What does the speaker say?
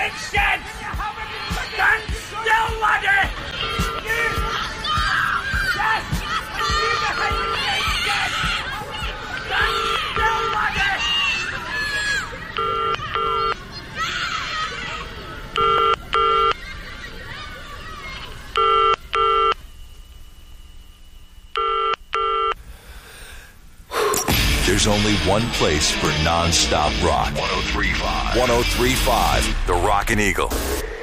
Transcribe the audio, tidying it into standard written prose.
make sense! Stand still, laddie! Yes! You make sense! Stand still, laddie! There's only one place for non-stop rock. 103.5. 103.5, The Rockin' Eagle.